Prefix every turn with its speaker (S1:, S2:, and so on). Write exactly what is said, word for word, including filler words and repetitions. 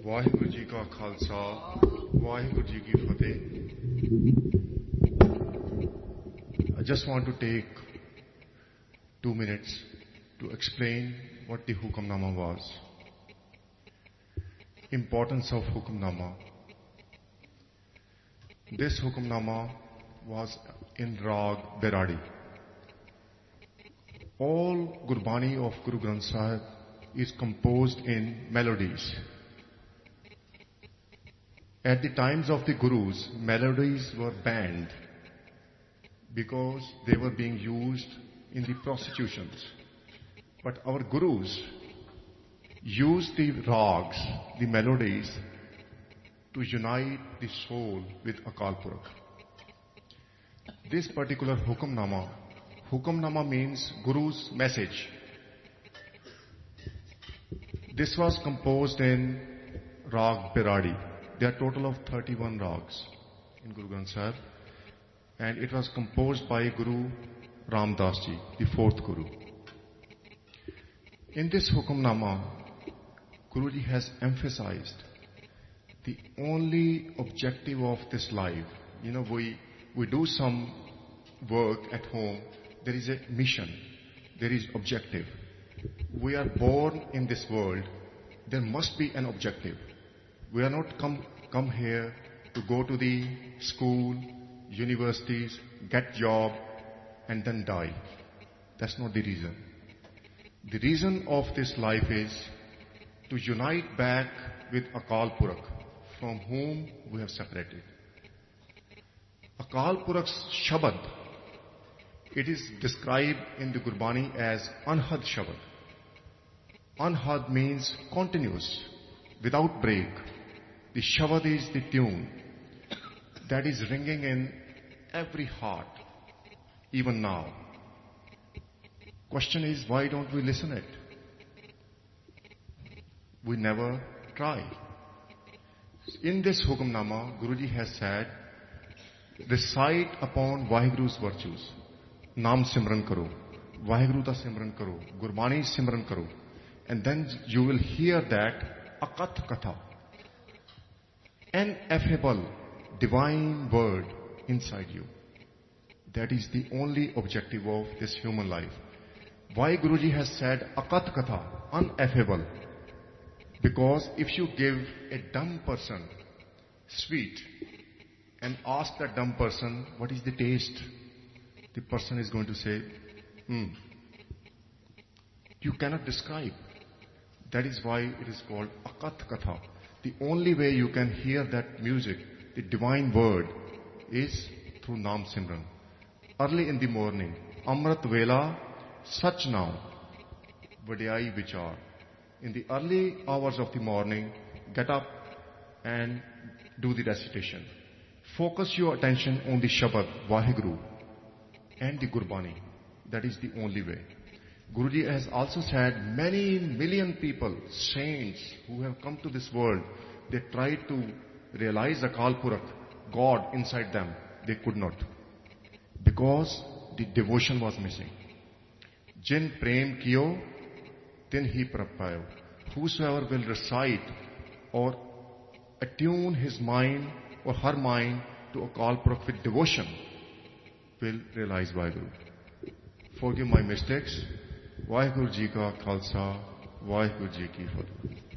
S1: ਵਾਹਿਗੁਰੂ ਜੀ ਕਾ ਖਾਲਸਾ ਵਾਹਿਗੁਰੂ ਜੀ ਕੀ ਫਤਿਹ. I just want to take two minutes to explain what the Hukamnama was. Importance of Hukamnama. This Hukamnama was in Rag Beradi. All Gurbani of Guru Granth Sahib is composed in melodies. At the times of the Gurus, melodies were banned because they were being used in the prostitutions. But our Gurus used the rags, the melodies, to unite the soul with Akal Purakh. This particular Hukamnama, Hukamnama means Guru's message. This was composed in Rag Beradi. There are a total of thirty-one rags in Guru Granth Sahib, and it was composed by Guru Ram Das Ji, the fourth Guru. In this Hukamnama, Guruji has emphasized the only objective of this life. You know, we, we do some work at home, there is a mission, there is objective. We are born in this world, there must be an objective. We are not come, come here to go to the school, universities, get job and then die. That's not the reason. The reason of this life is to unite back with Akal Purakh, from whom we have separated. Akal Purakh's Shabad, it is described in the Gurbani as Anhad Shabad. Anhad means continuous, without break. The Shabad is the tune that is ringing in every heart, even now. Question is, why don't we listen it? We never try. In this Hukamnama, Guruji has said, recite upon Vaheguru's virtues. Naam Simran karo, Vaheguru ta Simran karo, Gurbani Simran karo. And then you will hear that Akat Katha, ineffable divine word inside you. That is the only objective of this human life. Why Guruji has said Akat Katha, ineffable? Because if you give a dumb person sweet and ask that dumb person, what is the taste? The person is going to say, hmm. You cannot describe. That is why it is called Akat Katha. The only way you can hear that music, the divine word, is through Naam Simran. Early in the morning, Amrit Vela, Sach Naam, Vadiyai Vichar. In the early hours of the morning, get up and do the recitation. Focus your attention on the Shabad, Vaheguru, and the Gurbani. That is the only way. Guruji has also said many million people, saints who have come to this world, they tried to realize Akal Purakh, God inside them. They could not. Because the devotion was missing. Jin prem kiyo, tin hi prapayo. Whosoever will recite or attune his mind or her mind to Akal Purakh with devotion will realize Vaheguru. Forgive my mistakes. Vaheguru Ji ka Khalsa, Vaheguru Ji ki Fateh.